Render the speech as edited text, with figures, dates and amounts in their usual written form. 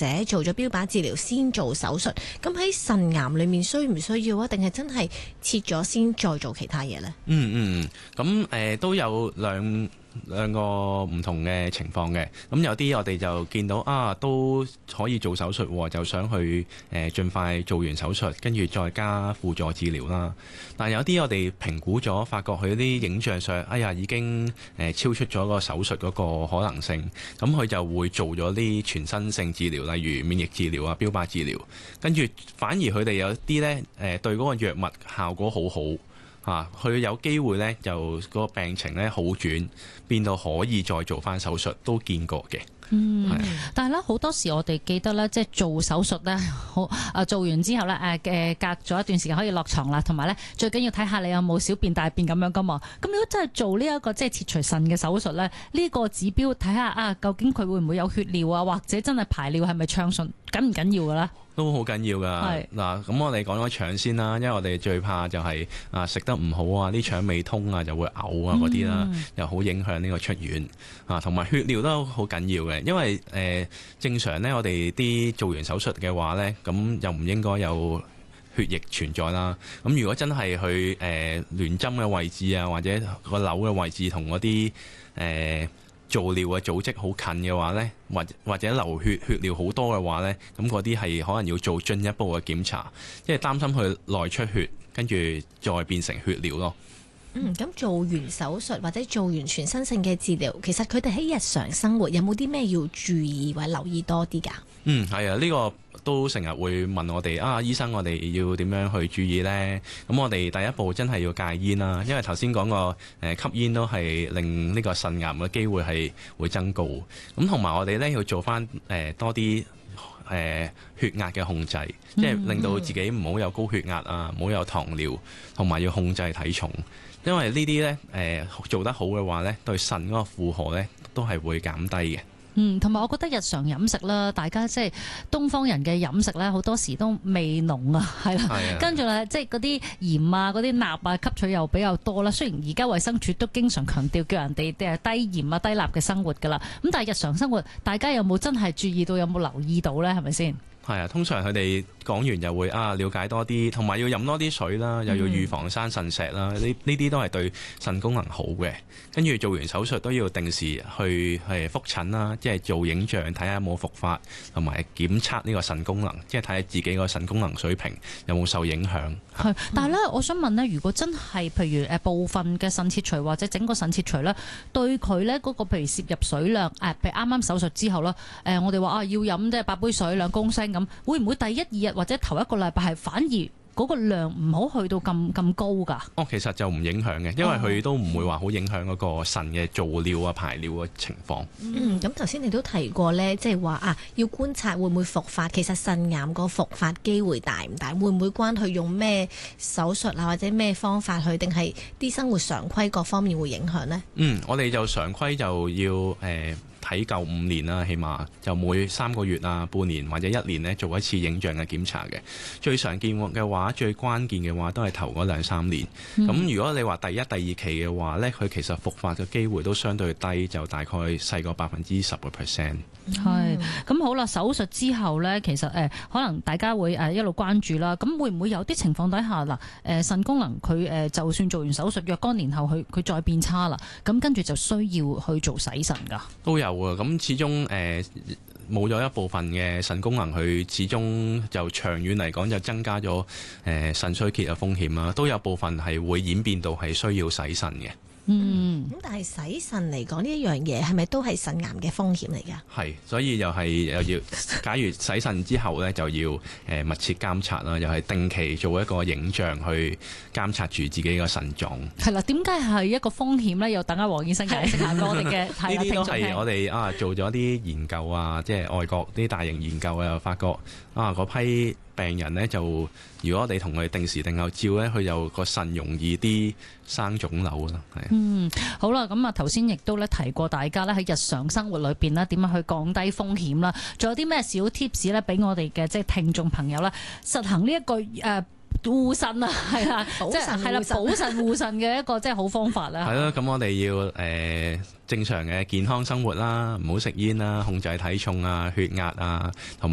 者做咗標靶治療先做手術。咁喺腎癌裏面需唔需要啊？定係真係切咗先再做其他嘢呢？ 咁都有兩個唔同嘅情況嘅。咁有啲我哋就見到都可以做手術，就想去盡快做完手術，跟住再加輔助治療啦。但有啲我哋評估咗，發覺佢啲影像上，已經超出咗個手術嗰個可能性。咁佢就會做咗啲全身性治療，例如免疫治療啊、標靶治療。跟住反而佢哋有啲呢，對嗰個藥物效果好好。佢有機會呢，就嗰個病情呢好轉，變到可以再做翻手術，都見過嘅。 但係咧好多時我哋記得咧，即係做手術咧，做完之後咧，隔咗一段時間可以落床啦，同埋咧最緊要睇下你有冇小便大便咁樣噶嘛。咁如果真係做呢一個即係切除腎嘅手術咧，呢個指標睇下究竟佢會唔會有血尿啊，或者真係排尿係咪暢順，緊唔緊要噶咧？ 都好緊要㗎。嗱，咁我哋講咗腸先啦，因為我哋最怕就係食得唔好啊，啲腸未通啊，就會嘔啊嗰啲啦，又好影響呢個出院同埋血尿都好緊要嘅，因為正常呢，我哋啲做完手術嘅話呢，咁又唔應該有血液存在啦。咁如果真係去聯針嘅位置啊，或者個瘤嘅位置同嗰啲造尿嘅組織好近嘅話呢，或者流血尿好多嘅話呢，咁嗰啲係可能要做進一步嘅檢查，因為擔心佢內出血，跟住再變成血尿咯。 咁做完手術或者做完全身性嘅治療，其實佢哋喺日常生活有冇啲咩要注意或者留意多啲㗎？ 係啊，呢個都成日會問我哋醫生，我哋要點樣去注意呢？咁我哋第一步真係要戒煙啦，因為頭先講過吸煙都係令呢個腎癌嘅機會係會增高。咁同埋我哋呢要做翻多啲血壓嘅控制，即係令到自己唔好有高血壓啊，唔好有糖尿，同埋要控制體重。因為呢啲呢做得好嘅話呢，對腎嗰個負荷呢都係會減低嘅。 同埋我覺得日常飲食啦，大家即係東方人嘅飲食咧，好多時都味濃啊，係啦，跟住咧即係嗰啲鹽啊、嗰啲鈉啊吸取又比較多啦。雖然而家衛生署都經常強調叫人哋低鹽啊、低鈉嘅生活噶啦，咁但係日常生活大家有冇真係注意到，有冇留意到咧？係咪先？ 係啊，通常佢哋講完就會了解多啲，同埋要飲多啲水啦，又要預防生腎石啦，呢啲都係對腎功能好嘅。跟住做完手術都要定時去復診啦，即係做影像睇下有冇復發，同埋檢測呢個腎功能，即係睇下自己個腎功能水平有冇受影響。 但係咧，我想問咧，如果真係譬如部分嘅腎切除或者整個腎切除咧，對佢咧嗰個譬如攝入水量譬如啱啱手術之後啦，我哋話要飲即係8杯水2公升咁，會唔會第1、2日或者頭一個禮拜係反而嗰個量唔好去到咁高㗎？ 其實就唔影響嘅，因為佢都唔會話好影響嗰個腎嘅造尿啊、排尿嘅情況。 咁頭先你都提過呢，即係話要觀察會唔會復發。其實腎癌個復發機會大唔大？會唔會關佢用咩手術或者咩方法去？定係啲生活常規各方面會影響呢？ 我哋就常規就要睇夠5年啦，起碼就每3個月啊、半年或者1年呢做一次影像嘅檢查嘅。最常見嘅話，最關鍵嘅話都係頭嗰2-3年。咁如果你話第1、第2期嘅話呢，佢其實復發嘅機會都相對低，就大概細過10%。 係咁好啦，手術之後呢，其實可能大家會一路關注啦。咁會唔會有啲情況底下腎功能佢就算做完手術若干年後佢再變差啦，咁跟住就需要去做洗腎㗎？ 都有啊，咁始終冇咗一部分嘅腎功能，佢始終就長遠嚟講就增加咗腎衰竭嘅風險啦。都有部分係會演變到係需要洗腎嘅。 咁但係洗腎嚟講呢一樣嘢係咪都係腎癌嘅風險嚟㗎？ 係，所以又要假如洗腎之後呢，就要密切監察啦，又係定期做一個影像去監察住自己個腎臟。 係啦，點解係一個風險呢？又等阿黃醫生解釋下我哋嘅睇下聽眾聽。呢啲都係我哋做咗啲研究啊，即係外國啲大型研究又發覺嗰批病人呢，就如果我哋同佢定時定候照呢，佢就個腎容易啲生腫瘤啦。 好啦，咁頭先亦都提過大家喺日常生活裏邊點樣去降低風險啦，仲有啲咩小 tips 咧俾我哋嘅即係聽眾朋友啦，實行呢一個護腎啊，係啦，即係保腎護腎嘅一個即係好方法啦。係咯， 咁我哋要正常嘅健康生活啦，唔好食煙啦，控制體重啊、血壓啊，同